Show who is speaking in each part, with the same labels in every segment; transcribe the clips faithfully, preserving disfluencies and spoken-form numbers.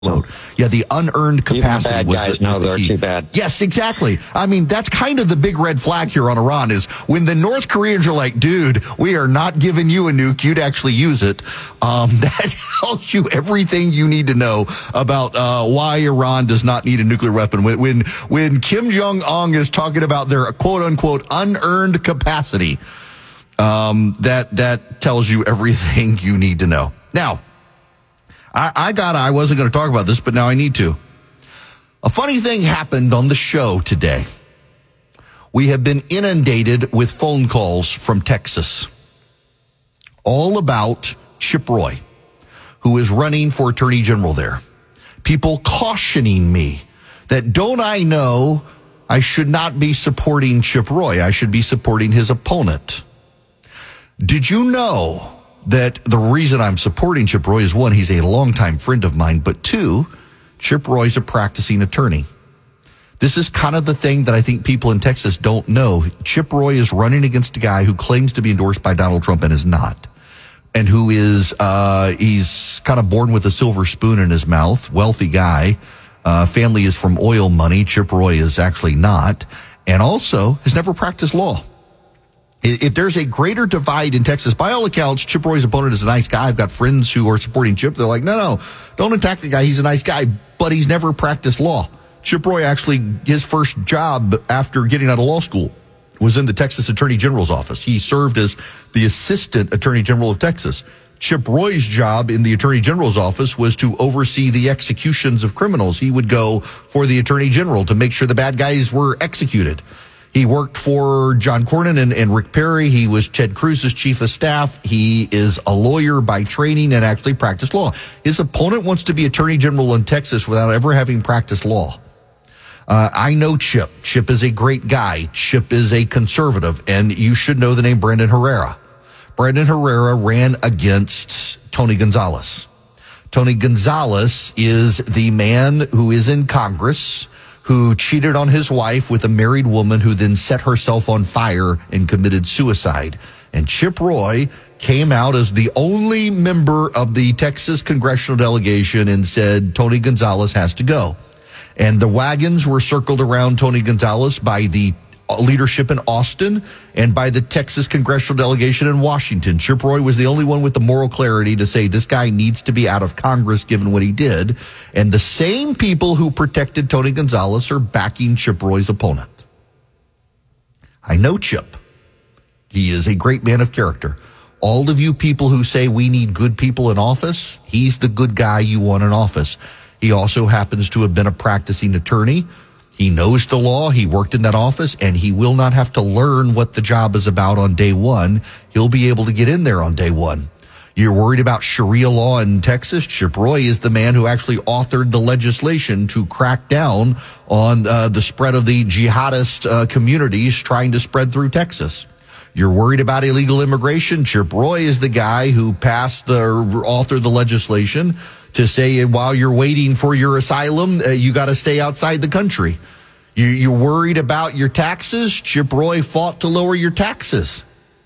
Speaker 1: load. Yeah, the unearned capacity
Speaker 2: Even bad
Speaker 1: was
Speaker 2: guys
Speaker 1: the,
Speaker 2: know
Speaker 1: was the
Speaker 2: they're
Speaker 1: key.
Speaker 2: too bad.
Speaker 1: Yes, exactly. I mean, that's kind of the big red flag here on Iran is when the North Koreans are like, dude, we are not giving you a nuke. You'd actually use it. Um, that tells you everything you need to know about uh, why Iran does not need a nuclear weapon. When, when, when Kim Jong-un is talking about their quote-unquote unearned capacity, um, that, that tells you everything you need to know. Now, I, I got, I wasn't going to talk about this, but now I need to. A funny thing happened on the show today. We have been inundated with phone calls from Texas, all about Chip Roy, who is running for Attorney General there. People cautioning me that don't I know I should not be supporting Chip Roy. I should be supporting his opponent. Did you know that the reason I'm supporting Chip Roy is, one, he's a longtime friend of mine, but two, Chip Roy's a practicing attorney. This is kind of the thing that I think people in Texas don't know. Chip Roy is running against a guy who claims to be endorsed by Donald Trump and is not, and who is, uh, he's kind of born with a silver spoon in his mouth, wealthy guy, uh, family is from oil money. Chip Roy is actually not, and also has never practiced law. If there's a greater divide in Texas, by all accounts, Chip Roy's opponent is a nice guy. I've got friends who are supporting Chip. They're like, no, no, don't attack the guy. He's a nice guy, but he's never practiced law. Chip Roy actually, his first job after getting out of law school was in the Texas Attorney General's office. He served as the Assistant Attorney General of Texas. Chip Roy's job in the Attorney General's office was to oversee the executions of criminals. He would go for the Attorney General to make sure the bad guys were executed. He worked for John Cornyn and, and Rick Perry. He was Ted Cruz's chief of staff. He is a lawyer by training and actually practiced law. His opponent wants to be Attorney General in Texas without ever having practiced law. Uh, I know Chip. Chip is a great guy. Chip is a conservative, and you should know the name Brandon Herrera. Brandon Herrera ran against Tony Gonzalez. Tony Gonzalez is the man who is in Congress who cheated on his wife with a married woman who then set herself on fire and committed suicide. And Chip Roy came out as the only member of the Texas congressional delegation and said Tony Gonzalez has to go. And the wagons were circled around Tony Gonzalez by the leadership in Austin and by the Texas congressional delegation in Washington. Chip Roy was the only one with the moral clarity to say this guy needs to be out of Congress given what he did. And the same people who protected Tony Gonzalez are backing Chip Roy's opponent. I know Chip. He is a great man of character. All of you people who say we need good people in office, he's the good guy you want in office. He also happens to have been a practicing attorney. He knows the law. He worked in that office, and he will not have to learn what the job is about on day one. He'll be able to get in there on day one. You're worried about Sharia law in Texas? Chip Roy is the man who actually authored the legislation to crack down on uh, the spread of the jihadist uh, communities trying to spread through Texas. You're worried about illegal immigration? Chip Roy is the guy who passed the, authored the legislation to say while you're waiting for your asylum, uh, you got to stay outside the country. You, you're worried about your taxes? Chip Roy fought to lower your taxes.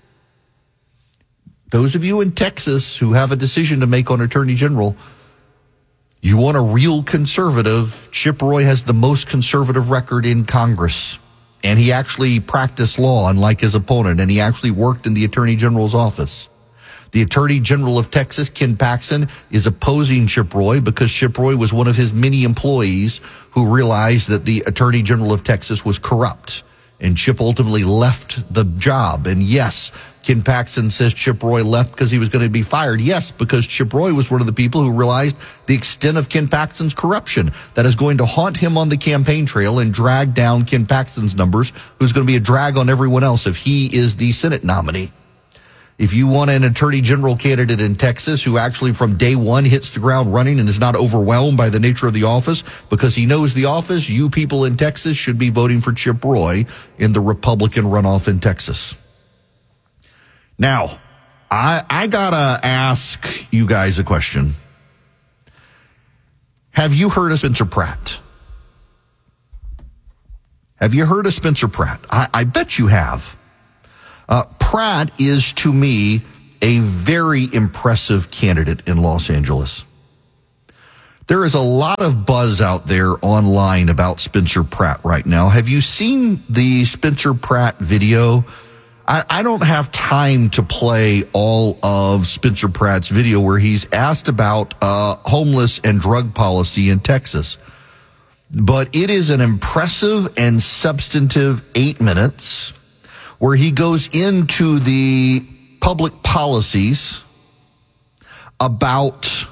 Speaker 1: Those of you in Texas who have a decision to make on Attorney General, you want a real conservative. Chip Roy has the most conservative record in Congress. And he actually practiced law, unlike his opponent, and he actually worked in the Attorney General's office. The Attorney General of Texas, Ken Paxton, is opposing Chip Roy because Chip Roy was one of his many employees who realized that the Attorney General of Texas was corrupt. And Chip ultimately left the job. And yes, Ken Paxton says Chip Roy left because he was going to be fired. Yes, because Chip Roy was one of the people who realized the extent of Ken Paxton's corruption that is going to haunt him on the campaign trail and drag down Ken Paxton's numbers, who's going to be a drag on everyone else if he is the Senate nominee. If you want an attorney general candidate in Texas who actually from day one hits the ground running and is not overwhelmed by the nature of the office because he knows the office, you people in Texas should be voting for Chip Roy in the Republican runoff in Texas. Now, I, I gotta ask you guys a question. Have you heard of Spencer Pratt? Have you heard of Spencer Pratt? I, I bet you have. Uh, Pratt is, to me, a very impressive candidate in Los Angeles. There is a lot of buzz out there online about Spencer Pratt right now. Have you seen the Spencer Pratt video? I, I don't have time to play all of Spencer Pratt's video where he's asked about uh, homeless and drug policy in Texas. But it is an impressive and substantive eight minutes where he goes into the public policies about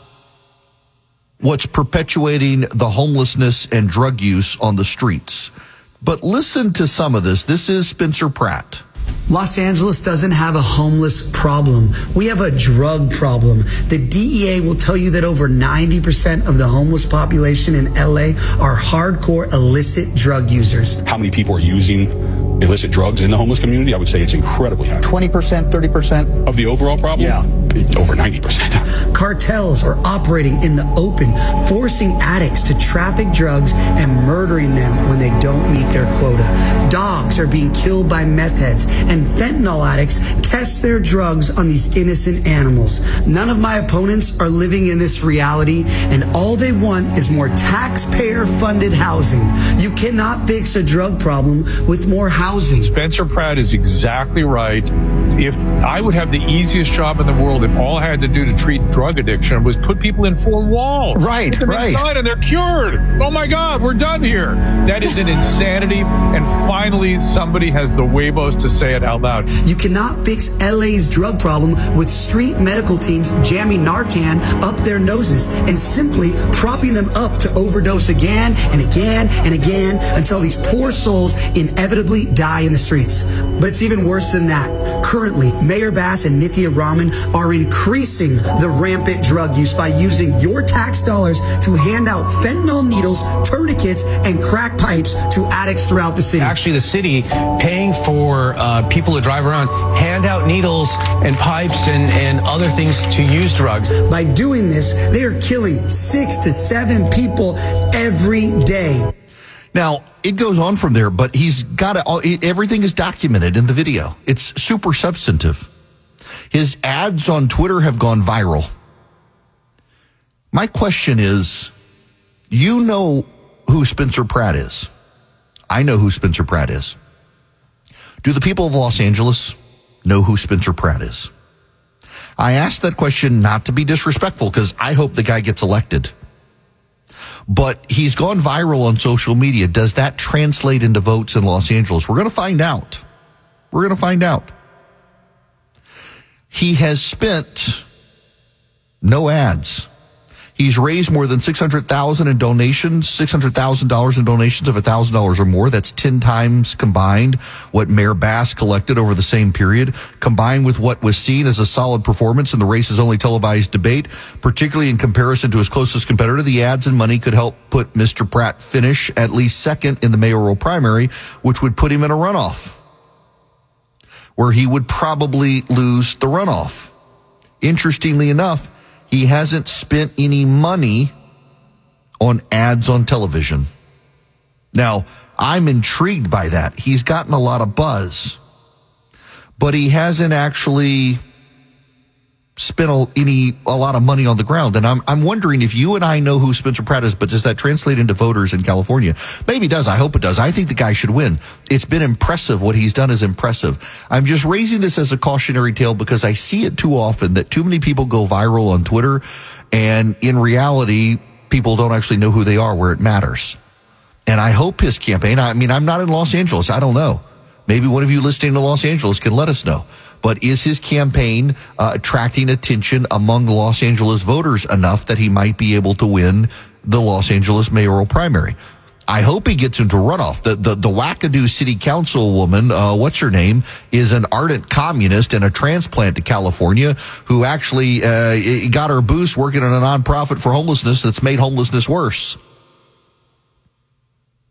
Speaker 1: what's perpetuating the homelessness and drug use on the streets. But listen to some of this. This is Spencer Pratt.
Speaker 2: Los Angeles doesn't have a homeless problem. We have a drug problem. The D E A will tell you that over ninety percent of the homeless population in L A are hardcore illicit drug users.
Speaker 3: How many people are using illicit drugs in the homeless community? I would say it's incredibly high.
Speaker 4: twenty percent, thirty percent?
Speaker 3: Of the overall problem?
Speaker 4: Yeah.
Speaker 3: Over ninety percent.
Speaker 2: Cartels are operating in the open, forcing addicts to traffic drugs and murdering them when they don't meet their quota. Dogs are being killed by meth heads, and fentanyl addicts test their drugs on these innocent animals. None of my opponents are living in this reality, and all they want is more taxpayer-funded housing. You cannot fix a drug problem with more housing.
Speaker 5: Spencer Pratt is exactly right. If I would have the easiest job in the world, if all I had to do to treat drug addiction was put people in four walls.
Speaker 1: Right,
Speaker 5: Put them
Speaker 1: right.
Speaker 5: inside and they're cured. Oh my God, we're done here. That is an insanity. And finally, somebody has the huevos to say it out loud.
Speaker 2: You cannot fix L A's drug problem with street medical teams jamming Narcan up their noses and simply propping them up to overdose again and again and again until these poor souls inevitably die in the streets. But it's even worse than that. Currently, Mayor Bass and Nithya Raman are increasing the rampant drug use by using your tax dollars to hand out fentanyl needles, tourniquets, and crack pipes to addicts throughout the city.
Speaker 6: Actually, the city paying for uh, people to drive around, hand out needles and pipes and, and other things to use drugs.
Speaker 2: By doing this, they are killing six to seven people every day.
Speaker 1: Now, it goes on from there, but he's got it, everything is documented in the video. It's super substantive. His ads on Twitter have gone viral. My question is, you know who Spencer Pratt is. I know who Spencer Pratt is. Do the people of Los Angeles know who Spencer Pratt is? I asked that question not to be disrespectful because I hope the guy gets elected. But he's gone viral on social media. Does that translate into votes in Los Angeles? We're going to find out. We're going to find out. He has spent no ads. He's raised more than six hundred thousand dollars in donations, six hundred thousand dollars in donations of one thousand dollars or more. That's ten times combined what Mayor Bass collected over the same period, combined with what was seen as a solid performance in the race's only televised debate, particularly in comparison to his closest competitor. The ads and money could help put Mister Pratt finish at least second in the mayoral primary, which would put him in a runoff, where he would probably lose the runoff. Interestingly enough, he hasn't spent any money on ads on television. Now, I'm intrigued by that. He's gotten a lot of buzz, but he hasn't actually spent a, any a lot of money on the ground. And I'm I'm wondering if you and I know who Spencer Pratt is, but does that translate into voters in California? Maybe it does. I hope it does. I think the guy should win. It's been impressive. What he's done is impressive. I'm just raising this as a cautionary tale because I see it too often that too many people go viral on Twitter, and in reality, people don't actually know who they are where it matters. And I hope his campaign, I mean, I'm not in Los Angeles. I don't know. Maybe one of you listening to Los Angeles can let us know. But is his campaign uh, attracting attention among Los Angeles voters enough that he might be able to win the Los Angeles mayoral primary? I hope he gets into runoff. The the, the wackadoo city councilwoman, uh, what's her name, is an ardent communist and a transplant to California who actually uh, got her boost working on a nonprofit for homelessness that's made homelessness worse.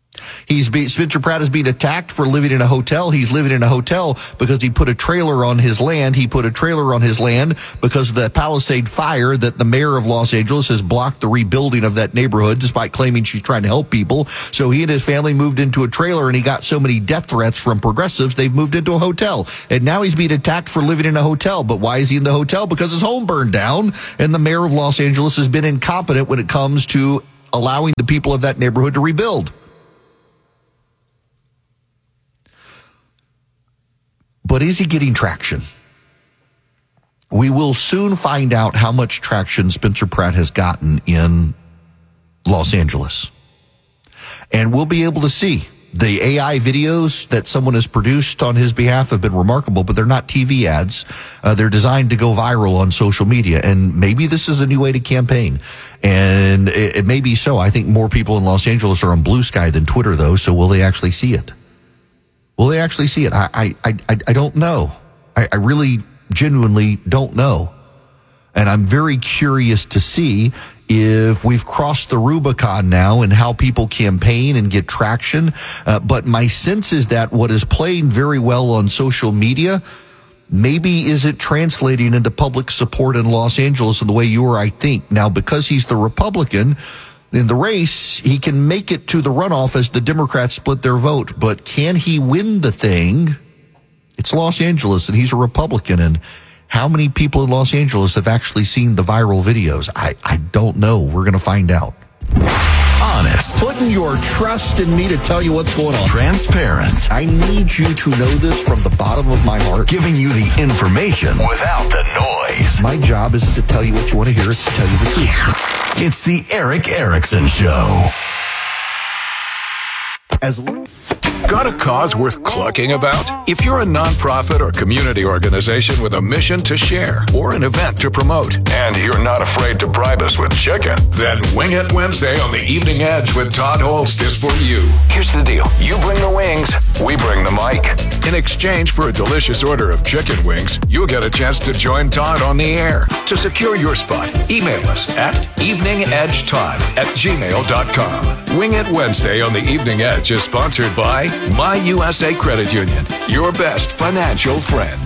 Speaker 1: He's be, Spencer Pratt is being attacked for living in a hotel. He's living in a hotel because he put a trailer on his land. He put a trailer on his land because of the Palisade fire that the mayor of Los Angeles has blocked the rebuilding of that neighborhood, despite claiming she's trying to help people. So he and his family moved into a trailer, and he got so many death threats from progressives, they've moved into a hotel. And now he's being attacked for living in a hotel. But why is he in the hotel? Because his home burned down, and the mayor of Los Angeles has been incompetent when it comes to allowing the people of that neighborhood to rebuild. But is he getting traction? We will soon find out how much traction Spencer Pratt has gotten in Los Angeles. And we'll be able to see. The A I videos that someone has produced on his behalf have been remarkable, but they're not T V ads. Uh, they're designed to go viral on social media. And maybe this is a new way to campaign. And it, it may be so. I think more people in Los Angeles are on Blue Sky than Twitter, though. So will they actually see it? Will they actually see it? I I I, I don't know. I, I really genuinely don't know. And I'm very curious to see if we've crossed the Rubicon now and how people campaign and get traction. Uh, but my sense is that what is playing very well on social media maybe isn't translating into public support in Los Angeles in the way you or I think. Now, because he's the Republican in the race, he can make it to the runoff as the Democrats split their vote. But can he win the thing? It's Los Angeles, and he's a Republican. And how many people in Los Angeles have actually seen the viral videos? I, I don't know. We're going to find out.
Speaker 4: Honest.
Speaker 1: Putting your trust in me to tell you what's going on.
Speaker 4: Transparent.
Speaker 1: I need you to know this from the bottom of my heart.
Speaker 4: Giving you the information without the noise.
Speaker 1: My job isn't to tell you what you want to hear. It's to tell you the truth.
Speaker 4: It's the Erick Erickson Show.
Speaker 1: As
Speaker 7: Got a cause worth clucking about? If you're a nonprofit or community organization with a mission to share or an event to promote, and you're not afraid to bribe us with chicken, then Wing It Wednesday on the Evening Edge with Todd Holst is for you. Here's the deal. You bring the wings, we bring the mic. In exchange for a delicious order of chicken wings, you'll get a chance to join Todd on the air. To secure your spot, email us at eveningedgetodd at gmail dot com. Wing It Wednesday on the Evening Edge is sponsored by My U S A Credit Union, your best financial friend.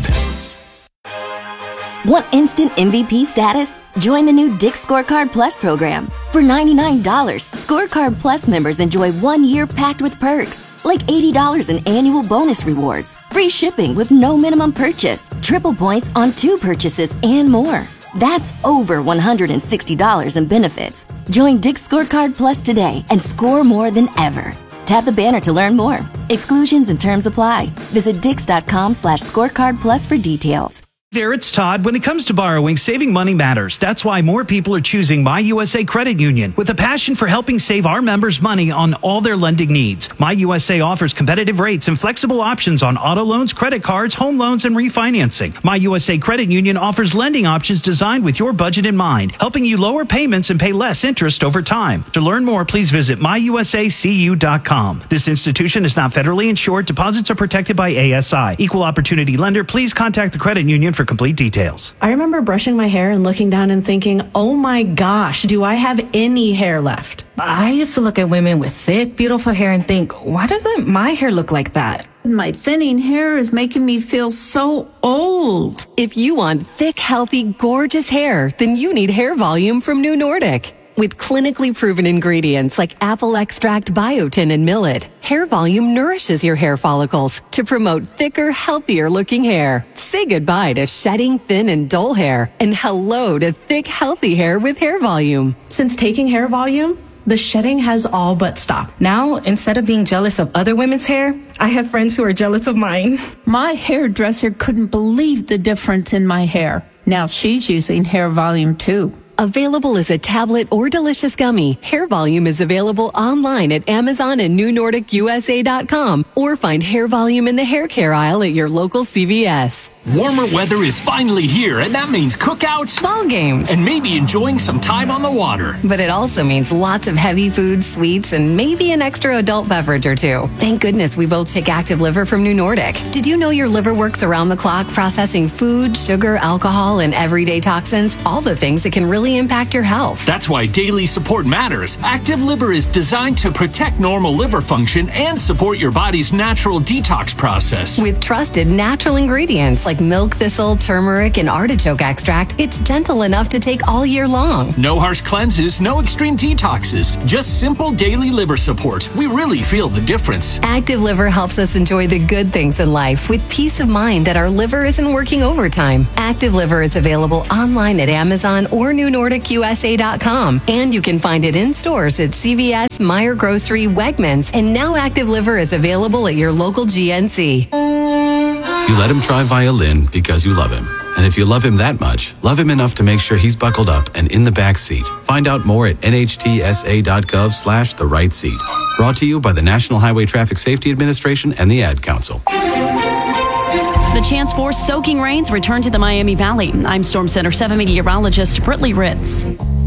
Speaker 8: Want instant M V P status? Join the new Dick's Scorecard Plus program. For ninety-nine dollars, Scorecard Plus members enjoy one year packed with perks, like eighty dollars in annual bonus rewards, free shipping with no minimum purchase, triple points on two purchases, and more. That's over one hundred sixty dollars in benefits. Join Dick's Scorecard Plus today and score more than ever. Tap the banner to learn more. Exclusions and terms apply. Visit dix.com slash scorecard plus for details.
Speaker 9: There, it's Todd. When it comes to borrowing, saving money matters. That's why more people are choosing My U S A Credit Union with a passion for helping save our members money on all their lending needs. My U S A offers competitive rates and flexible options on auto loans, credit cards, home loans, and refinancing. My U S A Credit Union offers lending options designed with your budget in mind, helping you lower payments and pay less interest over time. To learn more, please visit my u s a c u dot com. This institution is not federally insured. Deposits are protected by A S I. Equal opportunity lender. Please contact the credit union for complete details.
Speaker 10: I remember brushing my hair and looking down and thinking, oh my gosh, do I have any hair left?
Speaker 11: I used to look at women with thick, beautiful hair and think, why doesn't my hair look like that?
Speaker 12: My thinning hair is making me feel so old.
Speaker 13: If you want thick, healthy, gorgeous hair, then you need Hair Volume from New Nordic. With clinically proven ingredients like apple extract, biotin, and millet, Hair Volume nourishes your hair follicles to promote thicker, healthier looking hair. Say goodbye to shedding, thin, and dull hair, and hello to thick, healthy hair with Hair Volume.
Speaker 10: Since taking Hair Volume, the shedding has all but stopped.
Speaker 11: Now, instead of being jealous of other women's hair, I have friends who are jealous of mine.
Speaker 12: My hairdresser couldn't believe the difference in my hair. Now she's using Hair Volume too.
Speaker 13: Available as a tablet or delicious gummy, Hair Volume is available online at Amazon and new nordic u s a dot com, or find Hair Volume in the hair care aisle at your local C V S.
Speaker 14: Warmer weather is finally here, and that means cookouts,
Speaker 13: ball games,
Speaker 14: and maybe enjoying some time on the water.
Speaker 13: But it also means lots of heavy foods, sweets, and maybe an extra adult beverage or two. Thank goodness we both take Active Liver from New Nordic. Did you know your liver works around the clock processing food, sugar, alcohol, and everyday toxins? All the things that can really impact your health.
Speaker 14: That's why daily support matters. Active Liver is designed to protect normal liver function and support your body's natural detox process.
Speaker 13: With trusted natural ingredients like milk thistle, turmeric, and artichoke extract, it's gentle enough to take all year long.
Speaker 14: No harsh cleanses, no extreme detoxes, just simple daily liver support. We really feel the difference.
Speaker 13: Active Liver helps us enjoy the good things in life with peace of mind that our liver isn't working overtime. Active Liver is available online at Amazon or new nordic u s a dot com, and you can find it in stores at C V S, Meijer Grocery, Wegmans, and now Active Liver is available at your local G N C.
Speaker 15: You let him try violin because you love him. And if you love him that much, love him enough to make sure he's buckled up and in the back seat. Find out more at N H T S A dot gov slash the right seat. Brought to you by the National Highway Traffic Safety Administration and the Ad Council.
Speaker 16: The chance for soaking rains return to the Miami Valley. I'm Storm Center seven meteorologist Brittany Ritz.